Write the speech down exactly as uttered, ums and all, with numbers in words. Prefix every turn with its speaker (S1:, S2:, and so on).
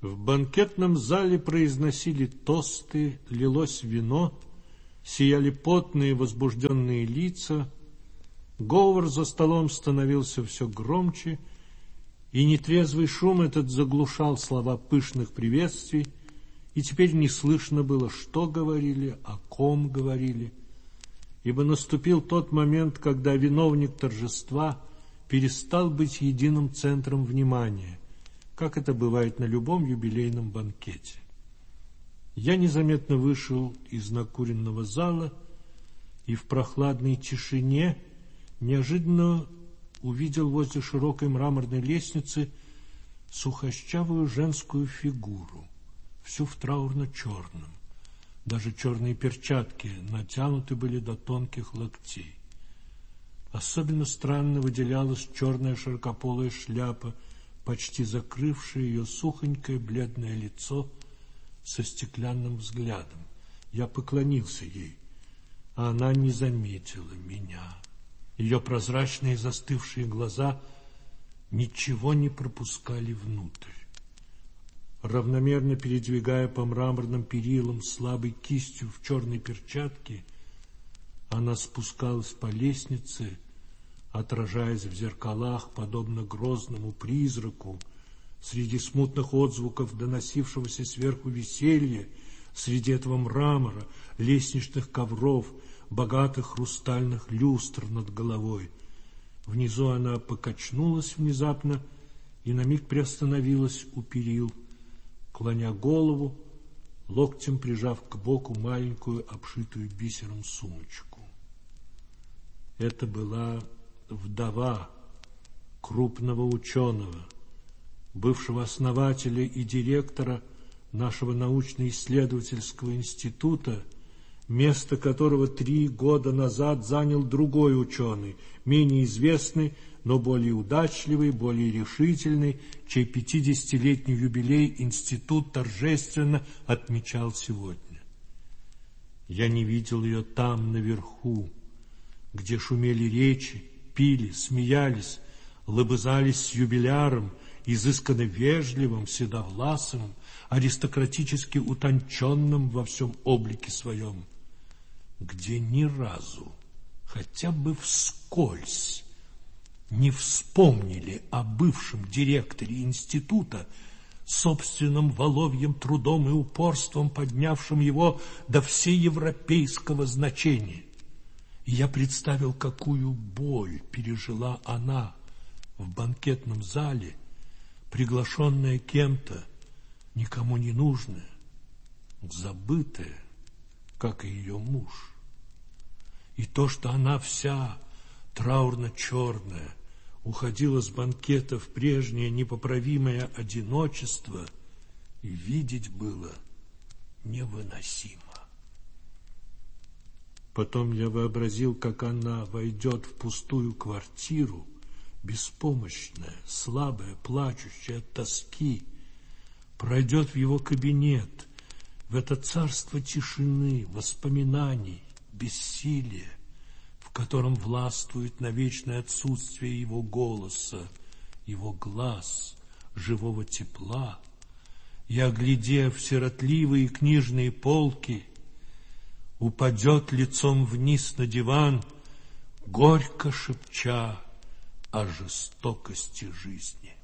S1: В банкетном зале произносили тосты, лилось вино, сияли потные возбужденные лица. Говор за столом становился все громче, и нетрезвый шум этот заглушал слова пышных приветствий, и теперь не слышно было, что говорили, о ком говорили, ибо наступил тот момент, когда виновник торжества перестал быть единым центром внимания, как это бывает на любом юбилейном банкете. Я незаметно вышел из накуренного зала и в прохладной тишине неожиданно увидел возле широкой мраморной лестницы сухощавую женскую фигуру, всю в траурно-черном. Даже черные перчатки натянуты были до тонких локтей. Особенно странно выделялась черная широкополая шляпа, почти закрывшая ее сухонькое бледное лицо со стеклянным взглядом. Я поклонился ей, а она не заметила меня. Ее прозрачные застывшие глаза ничего не пропускали внутрь. Равномерно передвигая по мраморным перилам слабой кистью в черной перчатке, она спускалась по лестнице, отражаясь в зеркалах, подобно грозному призраку, среди смутных отзвуков доносившегося сверху веселья, среди этого мрамора, лестничных ковров, богатых хрустальных люстр над головой. Внизу она покачнулась внезапно и на миг приостановилась у перил, клоня голову, локтем прижав к боку маленькую, обшитую бисером сумочку. Это была вдова крупного ученого, бывшего основателя и директора нашего научно-исследовательского института, место которого три года назад занял другой ученый, менее известный, но более удачливый, более решительный, чей пятидесятилетний юбилей институт торжественно отмечал сегодня. Я не видел ее там, наверху, где шумели речи, пили, смеялись, лобызались с юбиляром, изысканно вежливым, седовласым, аристократически утонченным во всем облике своем, где ни разу, хотя бы вскользь, не вспомнили о бывшем директоре института, собственным воловьим трудом и упорством поднявшим его до всеевропейского значения. И я представил, какую боль пережила она в банкетном зале, приглашенная кем-то, никому не нужная, забытая, как и ее муж. И то, что она вся траурно-черная уходила с банкета в прежнее непоправимое одиночество, и видеть было невыносимо. Потом я вообразил, как она войдет в пустую квартиру, беспомощная, слабая, плачущая от тоски, пройдет в его кабинет, в это царство тишины, воспоминаний, бессилия, в котором властвует навечное отсутствие его голоса, его глаз, живого тепла, и, оглядев сиротливые книжные полки, упадет лицом вниз на диван, горько шепча о жестокости жизни.